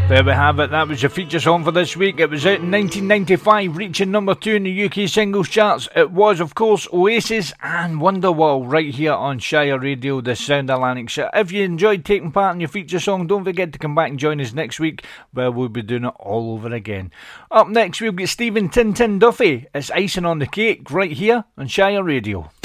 There we have it, that was your feature song for this week. It was out in 1995, reaching number 2 in the UK singles charts. It was, of course, Oasis and Wonderwall right here on Shire Radio, the Sound of Lanarkshire. If you enjoyed taking part in your feature song, don't forget to come back and join us next week, where we'll be doing it all over again. Up next, we've got Stephen Tintin Duffy. It's Icing on the Cake right here on Shire Radio.